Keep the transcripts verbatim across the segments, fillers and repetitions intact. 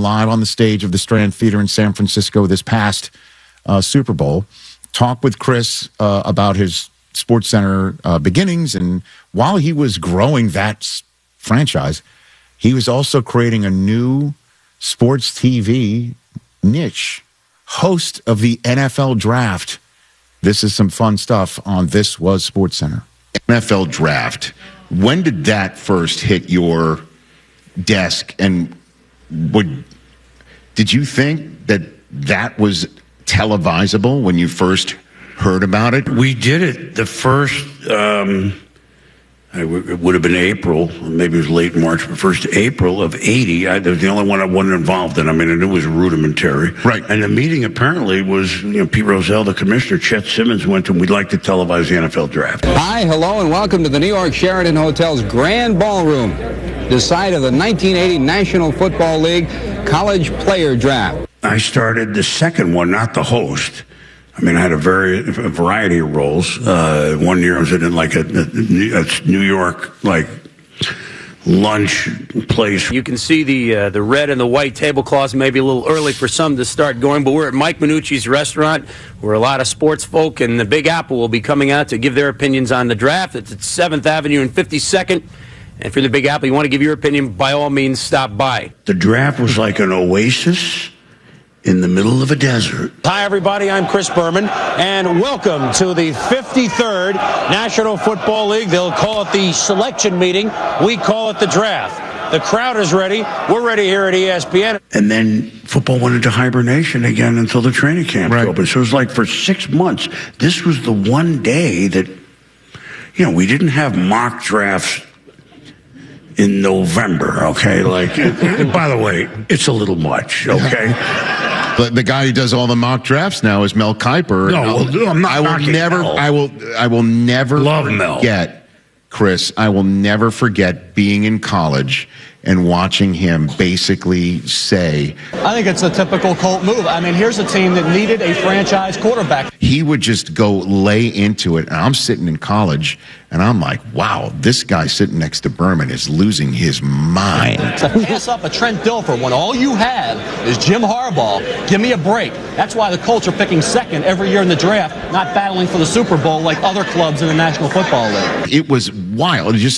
live on the stage of the Strand Theater in San Francisco this past uh, Super Bowl. Talked with Chris uh, about his SportsCenter uh, beginnings, and while he was growing that s- franchise, he was also creating a new sports T V niche, host of the N F L Draft. This is some fun stuff on This Was SportsCenter. N F L Draft. When did that first hit your desk, and would did you think that that was televisable when you first heard about it? We did it the first, um, it would have been April, maybe it was late March, but first April of eighty. I, that was the only one I wasn't involved in. I mean, it was rudimentary. Right. And the meeting apparently was, you know, Pete Rozelle, the commissioner, Chet Simmons went to, we'd like to televise the N F L Draft. Hi, hello, and welcome to the New York Sheraton Hotel's Grand Ballroom, the site of the nineteen eighty National Football League College Player Draft. I started the second one, not the host. I mean, I had a very a variety of roles. Uh, one year I was in like a, a, a New York like lunch place. You can see the uh, the red and the white tablecloths. Maybe a little early for some to start going, but we're at Mike Minucci's restaurant, where a lot of sports folk and the Big Apple will be coming out to give their opinions on the draft. It's at seventh Avenue and fifty-second. And if you're in the Big Apple, you want to give your opinion, by all means, stop by. The draft was like an oasis in the middle of a desert. Hi, everybody. I'm Chris Berman, and welcome to the fifty-third National Football League. They'll call it the selection meeting. We call it the draft. The crowd is ready. We're ready here at E S P N. And then football went into hibernation again until the training camp Right. opened. So it was like for six months, this was the one day that, you know, we didn't have mock drafts in November, okay? Like, by the way, it's a little much, okay? But the guy who does all the mock drafts now is Mel Kiper. No, well, I'm not I will knocking never. Mel. I will. I will never Love Mel. forget, Chris. I will never forget being in college and watching him basically say, I think it's a typical Colt move. I mean, here's a team that needed a franchise quarterback. he would just go lay into it. And I'm sitting in college, and I'm like, wow, this guy sitting next to Berman is losing his mind. To pass up a Trent Dilfer when all you have is Jim Harbaugh, give me a break. That's why the Colts are picking second every year in the draft, not battling for the Super Bowl like other clubs in the National Football League. It was wild. Just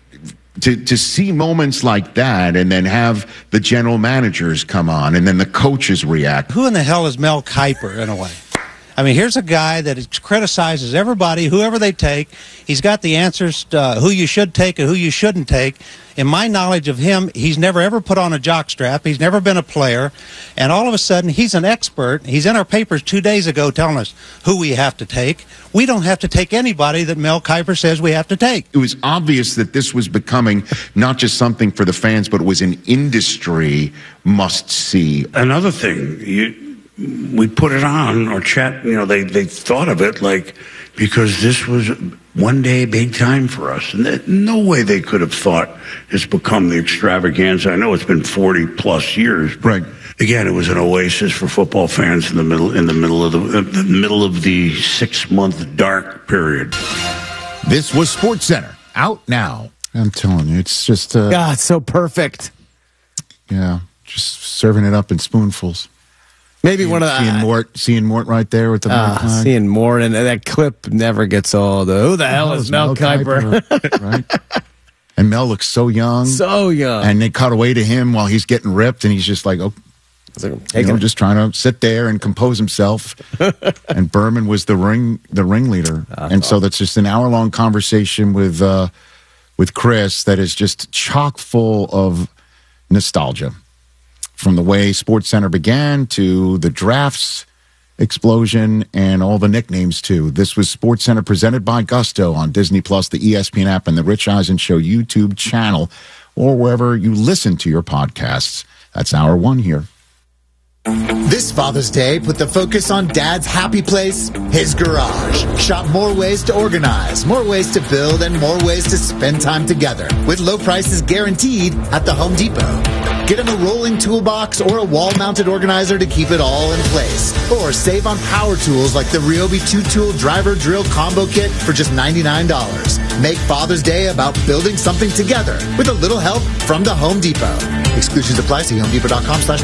to to see moments like that, and then have the general managers come on, and then the coaches react. Who in the hell is Mel Kiper, in a way? I mean, here's a guy that criticizes everybody, whoever they take. He's got the answers to uh, who you should take and who you shouldn't take. In my knowledge of him, he's never ever put on a jockstrap. He's never been a player. And all of a sudden, he's an expert. He's in our papers two days ago telling us who we have to take. We don't have to take anybody that Mel Kiper says we have to take. It was obvious that this was becoming not just something for the fans, but it was an industry must-see. Another thing, you... we put it on, or chat, you know, they, they thought of it like, because this was one day big time for us. And that, no way they could have thought it's become the extravaganza. I know it's been forty plus years, but Right. again, it was an oasis for football fans in the middle, in the middle of the, uh, the middle of the six month dark period. This was SportsCenter, out now. I'm telling you, it's just, uh, God, it's so perfect. yeah, just serving it up in spoonfuls. Maybe one of the seeing Mort, seeing Mort right there with the uh, flag. seeing Mort, and that clip never gets old. Who the hell is Mel Kiper? Kiper, right? And Mel looks so young, So young. and they cut away to him while he's getting ripped, and he's just like, oh, you know, just trying to sit there and compose himself. And Berman was the ring, the ringleader, uh, and so that's just an hour long conversation with uh, with Chris that is just chock full of nostalgia. From the way SportsCenter began to the drafts explosion and all the nicknames, too. This was SportsCenter presented by Gusto on Disney Plus, the E S P N app, and the Rich Eisen Show YouTube channel, or wherever you listen to your podcasts. That's hour one here. This Father's Day, put the focus on Dad's happy place, his garage. Shop more ways to organize, more ways to build, and more ways to spend time together. With low prices guaranteed at the Home Depot. Get him a rolling toolbox or a wall-mounted organizer to keep it all in place. Or save on power tools like the Ryobi two-tool driver drill combo kit for just ninety-nine dollars. Make Father's Day about building something together with a little help from the Home Depot. Exclusions apply. See homedepot.com slash